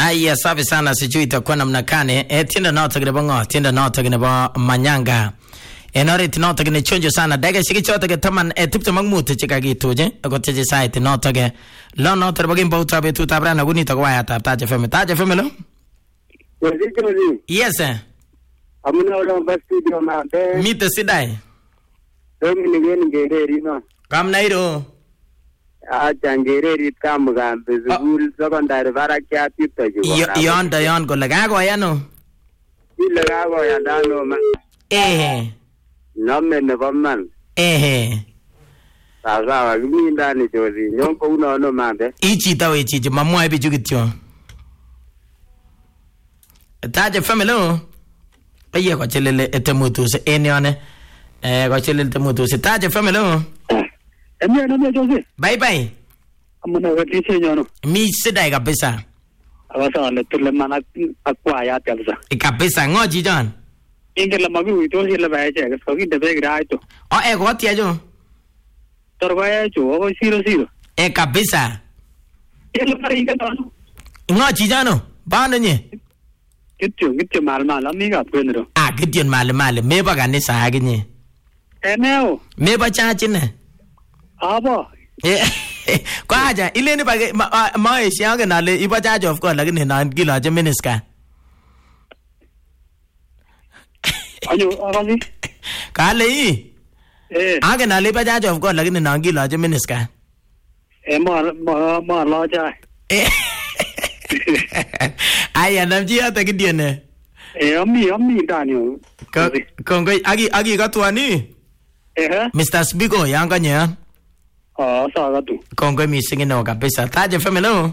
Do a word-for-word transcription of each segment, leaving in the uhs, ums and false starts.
Aya, safi sana, sijui itakuwa namna gani. E, tienda nota kile bongo, tienda nota kile ba manyanga. E, nori tinota kile chonjo sana. Daga shiki chota ke taman e tipte magmute chika gitu je. Ako teje site nota ke. Lo nota ke bagin bauta be tu tabra na guni takwa ya tab taje feme. Taje feme lo? Yes sir. Amuna ulo bas studio ma be. Mite sidai. Domi nige nige ri no. Kam nairo. A jangere rit kam gam be zul secondary barakya tipte ju. Yon da yon ko laga ko ya no. Ni laga ko ya da no ma. Eh. Namme ne bamman. Eh. Sasa wa gimi ndani jodi. Nyonko uno no mande. Ichi tawe ichi mamwa ebi jugityo. Taje family. Aye ko chelele etemutu se enione. Eh ko chelele etemutu se taje family. Emi na jodi. Bye bye. Amuna wati se nyono. Mi sidai kabisa. Awasa le tulle mana akwa ya tabza. Kabisa ngoji John. Ingela mabi wito hila ba je ko ki de beg raito. O e ko tia jo. Torba ya jo o zero zero. E kabisa. Ele pare ga no. Ngoji jano. Bana nye. Kityo kityo mal mal ami ga pwenro. Ah kityo mal mal me ba ga ni sa ga nye. Eneo. Me ba cha chin. Abo. Eh kwa ja ile ni ba ma e sia ga na le iba cha jo of course la ga ni na gila je miniska. Ayo agani. Kale eh aga na le ba ja jo of course la ga ni na gila je miniska. Eh ma ma ma lo ja. Eh Aya namji ata kidiene. Eh ami ami danio. Ko kongo agi agi katwani. Eh Mister Spigo yanga nya. Ah sa ga tu. Kongo mi singi no kabisa. Taje family.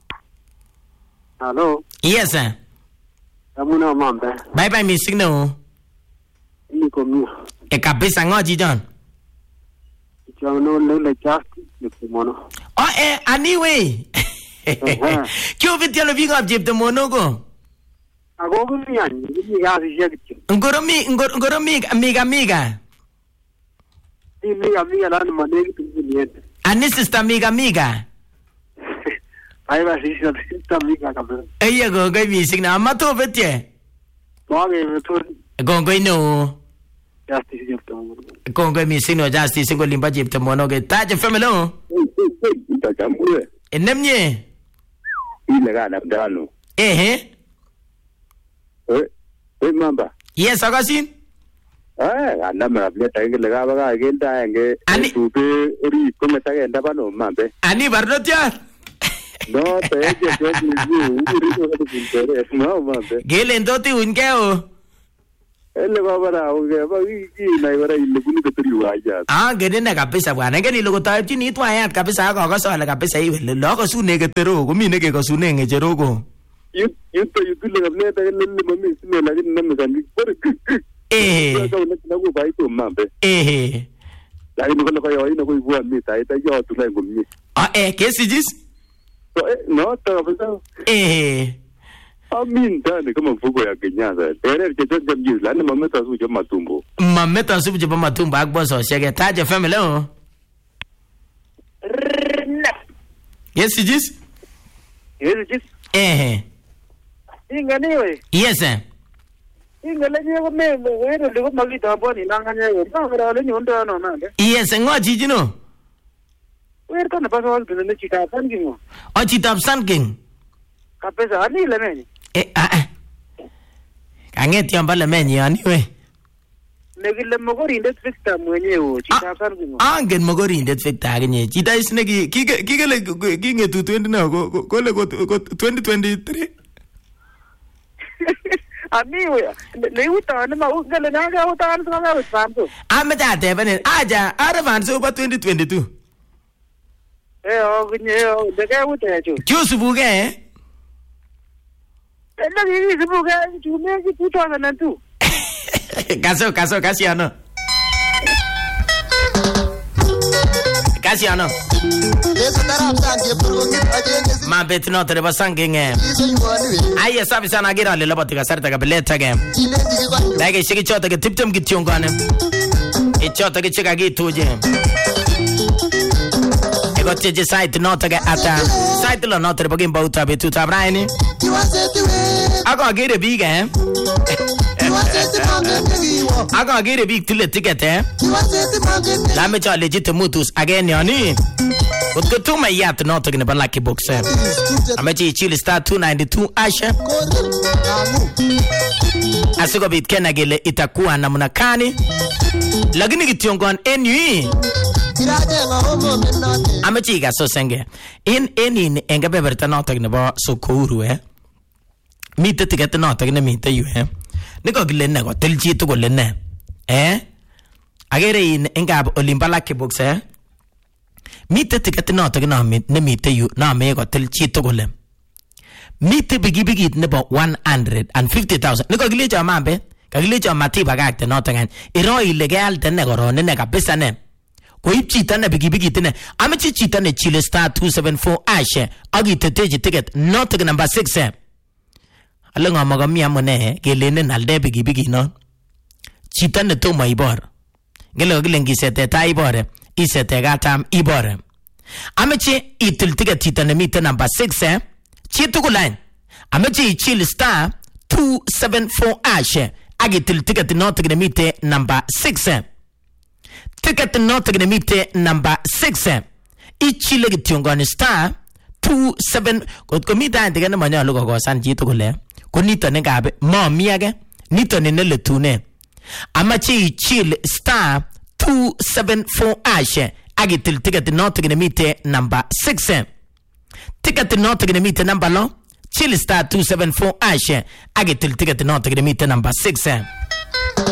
Hello. Yes sir. Amuna mambe. Bye bye mi singi no. Ni ko mi. E kabisa ngoji John. Jono le le cha ni ko mono. Oh eh anyway. Kyo vitia lo viga jep mono go. Ago ko mi an ni ga si je kityo. Ngoro mi ngoro mi amiga amiga. Ni mi amiga la no mane ki tu ni. Ani sister amiga amiga. Ai ba si sister amiga ka be. Eye go go mi singi na mato vetie. Mo ge to Go go no. justice je to. Kongo mi singi no justice go limba jep mono ge taje family. Ita kamule. Enemye. Ile ga na dano. Eh eh. Eh, eh mamba. Yes agasin. Eh, anda me habla ta que le ga ba ga ta nge tu pe ri ko me ta ga nda ba no mambe. Ani bardotia. No, te je je ni ri ko ta pintere, no mambe. Gele ndoti unkeo. Ele ba bara o ge ba ki na bara ile kuni ko tri wa ja. Ah, gede na kabisa bwana. Ngeni logo ta chini tu ayat kabisa ko ko so la kabisa iwe. Lo ko su ne ke tero ko mi ne ke ko su ne nge jero ko. Yu yu to yu le ga ne ta le le mami sine la ni na kan por. Eh. Ko na ko ba ito mambe. Eh. La ni ko ko yo ina ko bu mi ta ta yo tu la ngum mi. Ah eh, ke sijis? No, ta ba sa. Eh. Amin dani kama mfuko ya Kenyatta. Tere ke jo jam la ni mameta su jo matumbo. Mameta su jo matumbo agbo so shege taje family o. Yes sijis? Yes sijis. Eh. Inga ni we. Yes sir. Inga le ni ko me we ro le ko magi ta bo ni nanga nya we. Na ra le ni onda no na de. Yes ngoji jino. We ko na pa so de ne chita san ki mo. O chita san king. Kapesa ani le me. Eh ah ah. Kangeti ambale menyi ani we. Negile mogorindet Victor mwenyewe chita san ki mo. Angen mogorindet Victor aginye. Chita is negi kike kikele kingetu twenty na ko ko le ko twenty twenty-three. Ami we le uta ne ma ugele na ga uta an so ga we sampo. Ameta tebene aja aravan so ba twenty twenty-two. Eh o ginye o de ga uta ju. Jusu buge. Ella di di buge ju me ki two thousand two. Caso, caso, Casiano. Casiano. Ma bet no te va sangue. Ai sabe sana gira le labo tiga sarta ga beleta ga. Dai shiki chota ga tiptem gi tiongane. E chota ga chiga gi tuje. koteje site noto ke ata site lo noto bogin bauta betut abraini ako gere big eh ako gere big tile ticket eh la me cha legit mutus again yoni kutko tuma yat noto ke lucky box eh amechi chili star two ninety-two asha asiko bit kena gele itakuwa namna kani lakini kitiongon enyi amechi ga so senge in enin enga beberta noto ke nebo sokuru eh mite ticket noto ke mite yu eh niko gile ne ko telchi to gole ne eh agere in engab olimba lucky box eh mite ticket noto ke na ne mite yu na me ko telchi to gole mite bigi bigi nebo one hundred fifty thousand niko gile cha mambe kagile cha matiba gakte noto gan iro illegal tene korone ne kabisa ne ko ipchita ne bigi bigi tene amechi chita ne chile star two seventy-four ashe agiteteji ticket noto ke number six eh alanga magami amone gelene nalde bigi bigi no chita ne to mai bor gelo gilengi sete tai bore isete gatam ibore amechi itil ticket chita ne mite number six eh chitu kulan amechi chile star two seventy-four ashe agitil ticket noto ke mite number six eh ticket noto ke mite number six eh ichile gitiongon star two seven ko mita ndike ne manyalo ko gosan chitu kule ko nito ne gabe mo miage nito ne le tune amachi chill star two seventy-four ashe agitil ticket noto ke mite number six eh ticket noto ke mite number lo chill star two seventy-four ashe agitil ticket noto ke mite number six eh